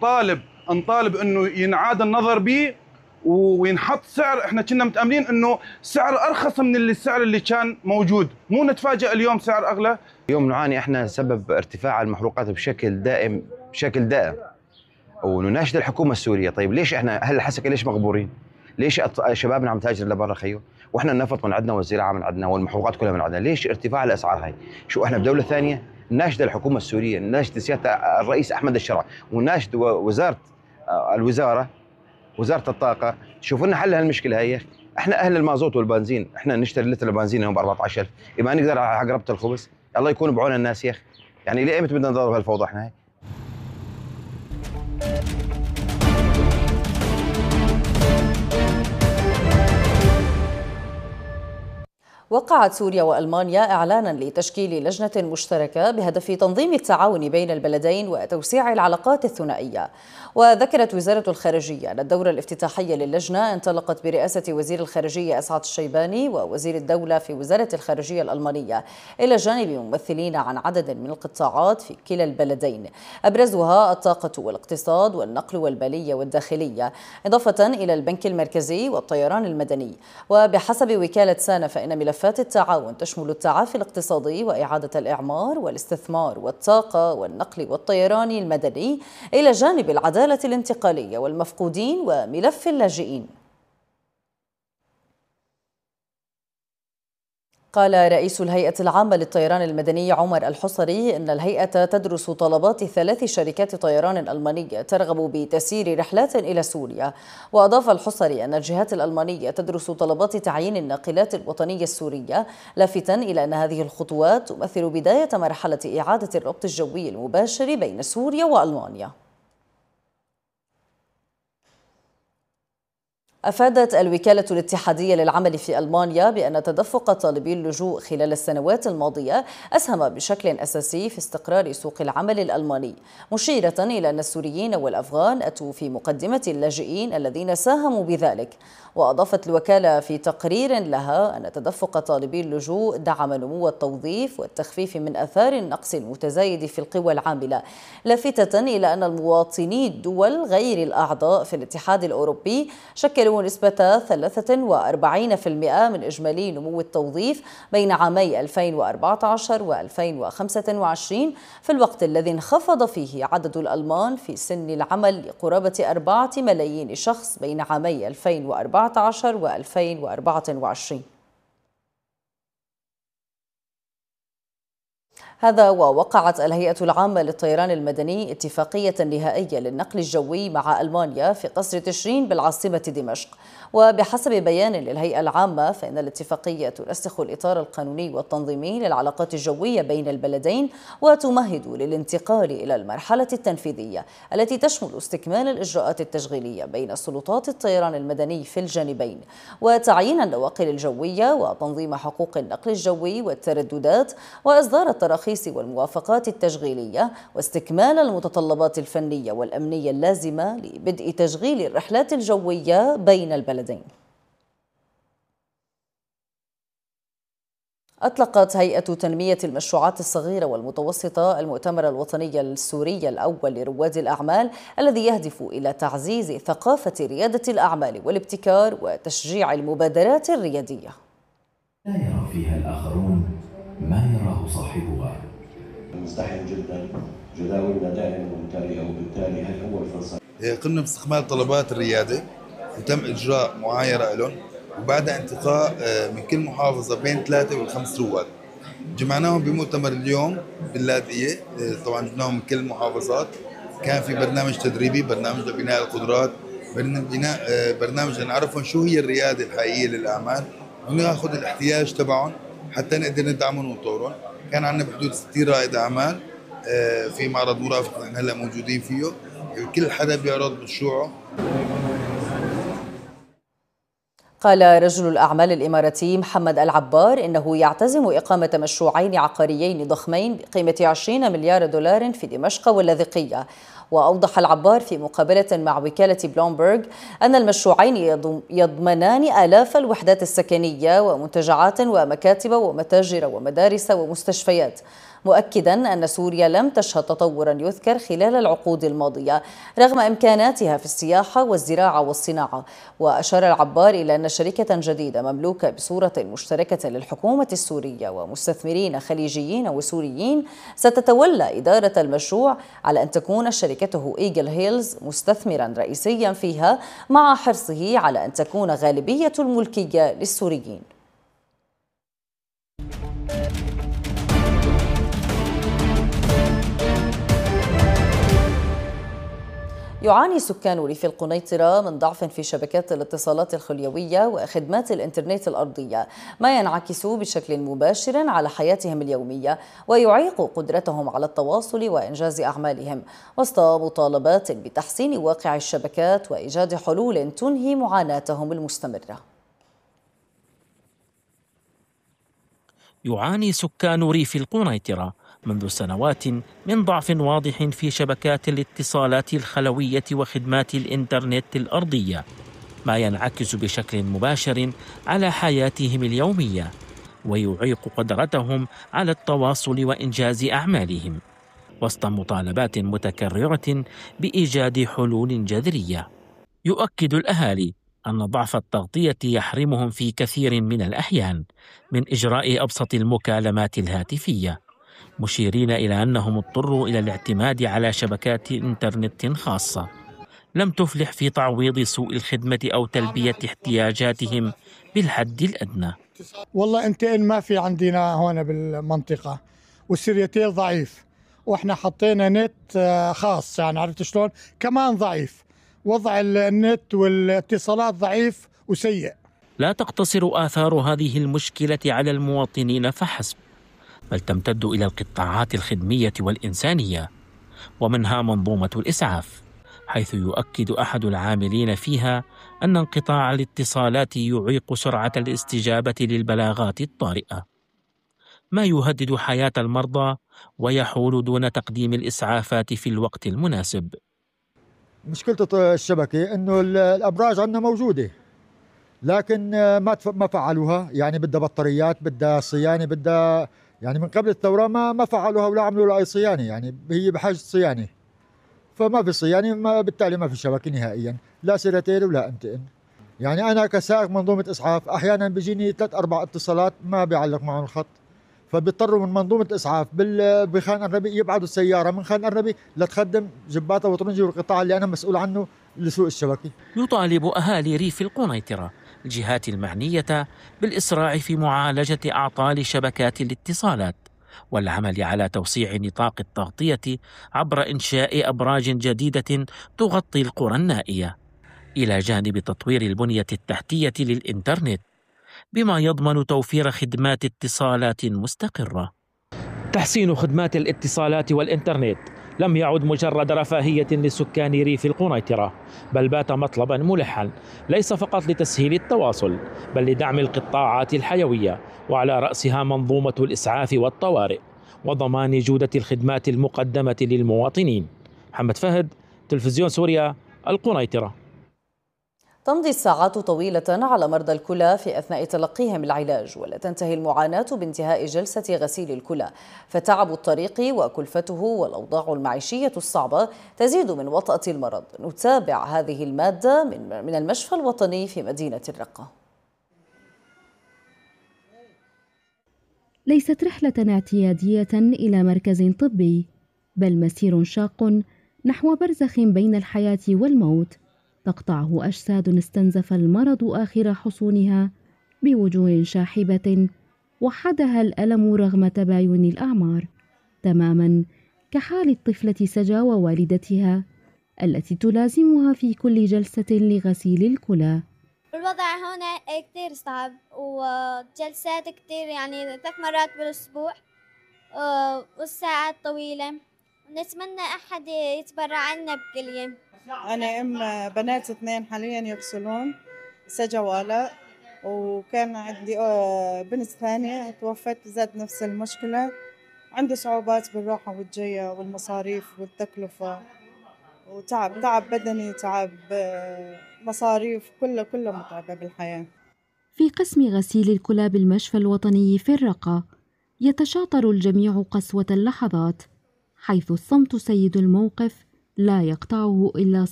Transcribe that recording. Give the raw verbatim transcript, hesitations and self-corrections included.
نطالب نطالب انه ينعاد النظر به وينحط سعر. احنا كنا متاملين انه سعر ارخص من اللي السعر اللي كان موجود، مو نتفاجئ اليوم سعر اغلى. اليوم نعاني احنا سبب ارتفاع المحروقات بشكل دائم بشكل دائم، ونناشد الحكومه السوريه. طيب ليش احنا اهل الحسكه ليش مغبورين؟ ليش شبابنا عم تهاجر لبرا خيو؟ واحنا النفط من عندنا والزراعه من عندنا والمحروقات كلها من عندنا، ليش ارتفاع الاسعار هاي؟ شو احنا بدوله ثانيه؟ ناشد الحكومه السوريه، ناشد سياده الرئيس احمد الشرع، وناشد وزاره الوزاره وزاره الطاقه تشوف لنا حل هالمشكله هي. احنا اهل المازوت والبنزين، احنا نشتري لتر البنزين اليوم ب أربعة عشر ألف، ما نقدر على قربة الخبز. الله يكون بعون الناس يا اخي، يعني ليه ايمتى بدنا نضرب هالفوضى احنا هاي؟ وقعت سوريا وألمانيا إعلانا لتشكيل لجنة مشتركة بهدف تنظيم التعاون بين البلدين وتوسيع العلاقات الثنائية. وذكرت وزارة الخارجية أن الدورة الافتتاحية للجنة انطلقت برئاسة وزير الخارجية أسعد الشيباني ووزير الدولة في وزارة الخارجية الألمانية، إلى جانب ممثلين عن عدد من القطاعات في كلا البلدين، أبرزها الطاقة والاقتصاد والنقل والمالية والداخلية، إضافة إلى البنك المركزي والطيران المدني. وبحسب وكالة سانا فإن ملفات التعاون تشمل التعافي الاقتصادي وإعادة الإعمار والاستثمار والطاقة والنقل والطيران المدني، إلى جانب العدالة الانتقالية والمفقودين وملف اللاجئين. قال رئيس الهيئة العامة للطيران المدني عمر الحصري إن الهيئة تدرس طلبات ثلاث شركات طيران ألمانية ترغب بتسيير رحلات إلى سوريا. وأضاف الحصري أن الجهات الألمانية تدرس طلبات تعيين الناقلات الوطنية السورية، لافتا إلى أن هذه الخطوات تمثل بداية مرحلة إعادة الربط الجوي المباشر بين سوريا وألمانيا. أفادت الوكالة الاتحادية للعمل في ألمانيا بأن تدفق طالبي اللجوء خلال السنوات الماضية أسهم بشكل أساسي في استقرار سوق العمل الألماني، مشيرة إلى أن السوريين والأفغان أتوا في مقدمة اللاجئين الذين ساهموا بذلك. وأضافت الوكالة في تقرير لها أن تدفق طالبي اللجوء دعم نمو التوظيف والتخفيف من آثار النقص المتزايد في القوى العاملة، لافتة إلى أن المواطني الدول غير الأعضاء في الاتحاد الأوروبي شكلوا نسبة ثلاثة وأربعين بالمئة من إجمالي نمو التوظيف بين عامي ألفين وأربعة عشر وألفين وخمسة وعشرين، في الوقت الذي انخفض فيه عدد الألمان في سن العمل لقرابة أربعة ملايين شخص بين عامي ألفين وأربعة عشر وألفين وأربعة وعشرين. هذا ووقعت الهيئة العامة للطيران المدني اتفاقية نهائية للنقل الجوي مع ألمانيا في قصر تشرين بالعاصمة دمشق. وبحسب بيان للهيئة العامة فإن الاتفاقية ترسخ الإطار القانوني والتنظيمي للعلاقات الجوية بين البلدين، وتمهد للانتقال إلى المرحلة التنفيذية التي تشمل استكمال الإجراءات التشغيلية بين سلطات الطيران المدني في الجانبين، وتعيين النواقل الجوية وتنظيم حقوق النقل الجوي والترددات، وإصدار التراخيص والموافقات التشغيلية، واستكمال المتطلبات الفنية والأمنية اللازمة لبدء تشغيل الرحلات الجوية بين البلدين. أطلقت هيئة تنمية المشروعات الصغيرة والمتوسطة المؤتمر الوطني السوري الأول لرواد الأعمال، الذي يهدف إلى تعزيز ثقافة ريادة الأعمال والابتكار وتشجيع المبادرات الريادية. لا يرى فيها الآخرون ما يراه صاحبها. مزدحم جدا، جداولنا دائما ممتلئة، وبالتالي هي أول فرصة. قمنا باستكمال طلبات الريادة وتم إجراء معايرة لهم، وبعد انتقاء من كل محافظة بين ثلاثة والخمس رواد جمعناهم بمؤتمر اليوم باللاذقية. طبعا جبناهم من كل المحافظات، كان في برنامج تدريبي، برنامج لبناء القدرات، بناء برنامج لنعرفهم شو هي الريادة الحقيقية للأعمال وناخذ الاحتياج تبعهم حتى نقدر ندعمهم ونطورهم. كان عندنا بحدود ستين رائد أعمال في معرض مرافق نحن هلا موجودين فيه، كل حدا بيعرض مشروعه. قال رجل الأعمال الإماراتي محمد العبار إنه يعتزم إقامة مشروعين عقاريين ضخمين بقيمة عشرين مليار دولار في دمشق واللاذقية. وأوضح العبار في مقابلة مع وكالة بلومبرغ أن المشروعين يضمنان آلاف الوحدات السكنية ومنتجعات ومكاتب ومتاجر ومدارس ومستشفيات، مؤكدا أن سوريا لم تشهد تطورا يذكر خلال العقود الماضية رغم إمكاناتها في السياحة والزراعة والصناعة. وأشار العبار إلى أن شركة جديدة مملوكة بصورة مشتركة للحكومة السورية ومستثمرين خليجيين وسوريين ستتولى إدارة المشروع، على أن تكون شركته إيجل هيلز مستثمرا رئيسيا فيها، مع حرصه على أن تكون غالبية الملكية للسوريين. يعاني سكان ريف القنيطرة من ضعف في شبكات الاتصالات الخليوية وخدمات الإنترنت الأرضية، ما ينعكس بشكل مباشر على حياتهم اليومية ويعيق قدرتهم على التواصل وإنجاز أعمالهم، وسط مطالبات بتحسين واقع الشبكات وإيجاد حلول تنهي معاناتهم المستمرة. يعاني سكان ريف القنيطرة منذ سنوات من ضعف واضح في شبكات الاتصالات الخلوية وخدمات الإنترنت الأرضية، ما ينعكس بشكل مباشر على حياتهم اليومية ويعيق قدرتهم على التواصل وإنجاز أعمالهم، وسط مطالبات متكررة بإيجاد حلول جذرية. يؤكد الأهالي أن ضعف التغطية يحرمهم في كثير من الأحيان من إجراء أبسط المكالمات الهاتفية، مشيرين إلى أنهم اضطروا إلى الاعتماد على شبكات إنترنت خاصة لم تفلح في تعويض سوء الخدمة أو تلبية احتياجاتهم بالحد الأدنى. والله أنت إن ما في عندنا هون بالمنطقة والسريتيل ضعيف، وإحنا حطينا نت خاص، يعني عرفت شلون كمان ضعيف، وضع النت والاتصالات ضعيف وسيء. لا تقتصر آثار هذه المشكلة على المواطنين فحسب، بل تمتد إلى القطاعات الخدمية والإنسانية، ومنها منظومة الإسعاف، حيث يؤكد أحد العاملين فيها أن انقطاع الاتصالات يعيق سرعة الاستجابة للبلاغات الطارئة، ما يهدد حياة المرضى ويحول دون تقديم الإسعافات في الوقت المناسب. مشكلة الشبكة إنه الأبراج عندنا موجودة، لكن ما ما فعلوها، يعني بدها بطاريات، بدها صيانة، بدها يعني من قبل الثورة ما ما فعلوها ولا عملوا لها أي صيانة، يعني هي بحاجة صيانة، فما في صيانة، ما بالتالي ما في شبكة نهائيا، لا سيرتيل ولا انتن. يعني أنا كسائق منظومة إسعاف أحيانا بيجيني ثلاث أربع اتصالات ما بيعلق معهم الخط، فبيضطروا من منظومة إسعاف بخان الربي يبعدوا السيارة من خان الربي لتخدم جباتة وطرنجي والقطاع اللي أنا مسؤول عنه لسوق الشبكة. يطالب أهالي ريف القنيطرة الجهات المعنية بالإسراع في معالجة أعطال شبكات الاتصالات والعمل على توسيع نطاق التغطية عبر إنشاء أبراج جديدة تغطي القرى النائية، إلى جانب تطوير البنية التحتية للإنترنت بما يضمن توفير خدمات اتصالات مستقرة. تحسين خدمات الاتصالات والإنترنت لم يعد مجرد رفاهية لسكان ريف القنيطرة، بل بات مطلبا ملحا ليس فقط لتسهيل التواصل بل لدعم القطاعات الحيوية، وعلى رأسها منظومة الإسعاف والطوارئ، وضمان جودة الخدمات المقدمة للمواطنين. محمد فهد، تلفزيون سوريا، القنيطرة. تمضي الساعات طويلة على مرضى الكلى في أثناء تلقيهم العلاج، ولا تنتهي المعاناة بانتهاء جلسة غسيل الكلى، فتعب الطريق وكلفته والأوضاع المعيشية الصعبة تزيد من وطأة المرض. نتابع هذه المادة من المشفى الوطني في مدينة الرقة. ليست رحلة اعتيادية إلى مركز طبي، بل مسير شاق نحو برزخ بين الحياة والموت تقطعه أجساد استنزف المرض آخر حصونها بوجوه شاحبة وحدها الألم رغم تباين الأعمار، تماما كحال الطفلة سجا ووالدتها التي تلازمها في كل جلسة لغسيل الكلى. الوضع هنا كتير صعب وجلسات كتير، يعني ثلاث مرات بالأسبوع والساعات طويلة، ونتمنى أحد يتبرع عنا بكلية. أنا أم بنات اثنين حاليا يغسلون، سجا وآلاء، وكان عندي بنت ثانية توفت ذات نفس المشكلة. عندي صعوبات بالراحة والجاية والمصاريف والتكلفة، وتعب تعب بدني، تعب مصاريف، كله كله متعبة بالحياة. في قسم غسيل الكلى بالمشفى الوطني في الرقة يتشاطر الجميع قسوة اللحظات، حيث الصمت سيد الموقف لا يقطعه إلا